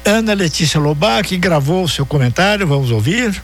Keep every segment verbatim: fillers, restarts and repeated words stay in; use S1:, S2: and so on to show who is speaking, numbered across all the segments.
S1: Ana Letícia Lobá, que gravou o seu comentário, vamos ouvir.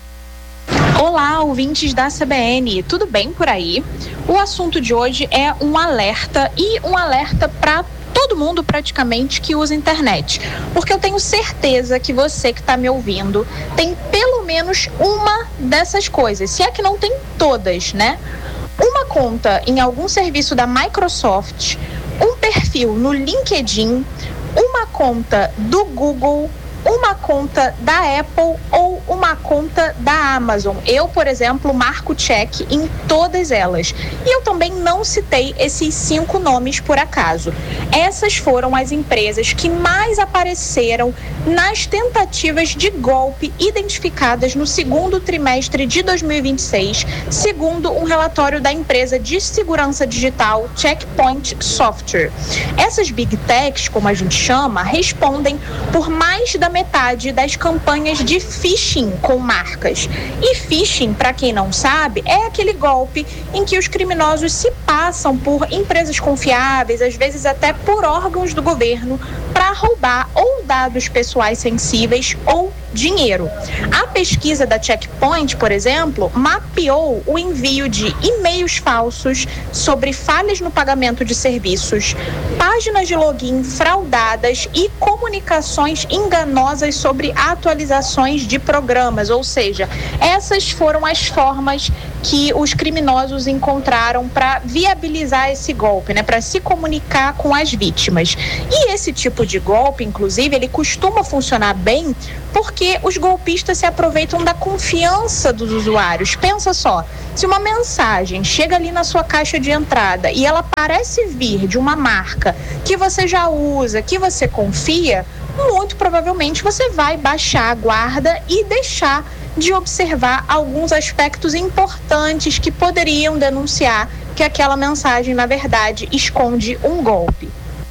S2: Olá, ouvintes da C B N, tudo bem por aí? O assunto de hoje é um alerta e um alerta para todo mundo praticamente que usa internet, porque eu tenho certeza que você que está me ouvindo tem pelo menos uma dessas coisas, se é que não tem todas, né? Uma conta em algum serviço da Microsoft, um perfil no LinkedIn, uma conta do Google, uma conta da Apple ou uma conta da Amazon. Eu, por exemplo, marco check em todas elas. E eu também não citei esses cinco nomes por acaso. Essas foram as empresas que mais apareceram nas tentativas de golpe identificadas no segundo trimestre de dois mil e vinte e seis, segundo um relatório da empresa de segurança digital Check Point Software. Essas Big Techs, como a gente chama, respondem por mais da metade das campanhas de phishing com marcas. E phishing, para quem não sabe, é aquele golpe em que os criminosos se passam por empresas confiáveis, às vezes até por órgãos do governo, para roubar ou dados pessoais sensíveis ou dinheiro. A pesquisa da Checkpoint, por exemplo, mapeou o envio de e-mails falsos sobre falhas no pagamento de serviços, páginas de login fraudadas e comunicações enganosas sobre atualizações de programas, ou seja, essas foram as formas que os criminosos encontraram para viabilizar esse golpe, né, para se comunicar com as vítimas. E esse tipo de golpe, inclusive, ele costuma funcionar bem porque os golpistas se aproveitam da confiança dos usuários. Pensa só, se uma mensagem chega ali na sua caixa de entrada e ela parece vir de uma marca que você já usa, que você confia, muito provavelmente você vai baixar a guarda e deixar de observar alguns aspectos importantes que poderiam denunciar que aquela mensagem, na verdade, esconde um golpe.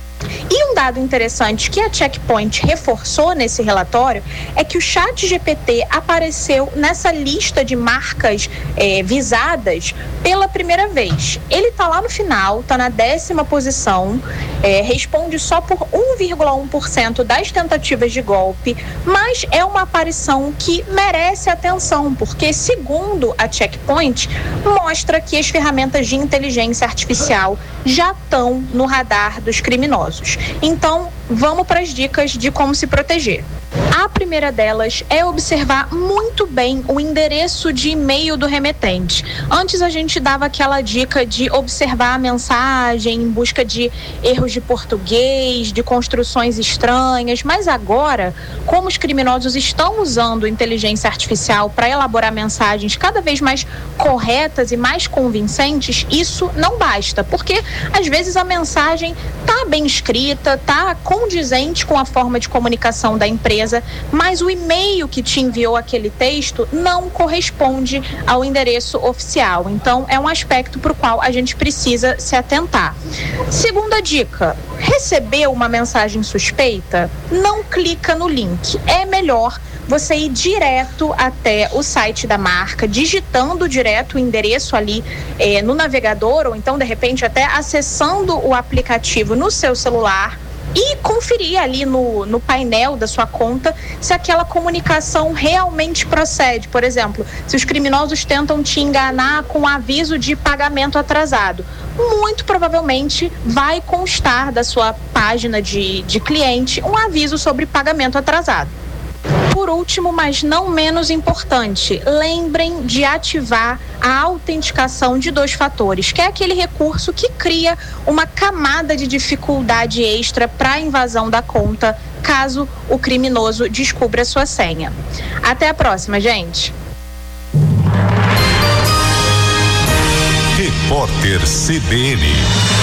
S2: E um dado interessante que a Checkpoint reforçou nesse relatório é que o ChatGPT apareceu nessa lista de marcas eh, visadas pela primeira vez. Ele está lá no final, está na décima posição, eh, responde só por um vírgula um por cento das tentativas de golpe, mas é uma aparição que merece atenção, porque, segundo a Checkpoint, mostra que as ferramentas de inteligência artificial já estão no radar dos criminosos. Então, vamos para as dicas de como se proteger. A primeira delas é observar muito bem o endereço de e-mail do remetente. Antes a gente dava aquela dica de observar a mensagem em busca de erros de português, de construções estranhas, mas agora, como os criminosos estão usando inteligência artificial para elaborar mensagens cada vez mais corretas e mais convincentes, isso não basta, porque às vezes a mensagem está bem escrita, está condizente com a forma de comunicação da empresa, mas o e-mail que te enviou aquele texto não corresponde ao endereço oficial. Então, é um aspecto para o qual a gente precisa se atentar. Segunda dica: recebeu uma mensagem suspeita? Não clica no link. É melhor você ir direto até o site da marca, digitando direto o endereço ali eh, no navegador, ou então, de repente, até acessando o aplicativo no seu celular, e conferir ali no, no painel da sua conta se aquela comunicação realmente procede. Por exemplo, se os criminosos tentam te enganar com aviso de pagamento atrasado, muito provavelmente vai constar da sua página de, de cliente um aviso sobre pagamento atrasado. Por último, mas não menos importante, lembrem de ativar a autenticação de dois fatores, que é aquele recurso que cria uma camada de dificuldade extra para a invasão da conta, caso o criminoso descubra sua senha. Até a próxima, gente.
S3: Repórter C B N.